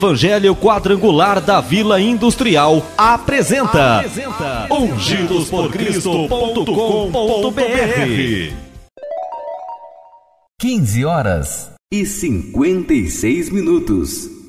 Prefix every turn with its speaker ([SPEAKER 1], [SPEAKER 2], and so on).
[SPEAKER 1] Evangelho Quadrangular da Vila Industrial apresenta ungidosporcristo.com.br.
[SPEAKER 2] 15h56.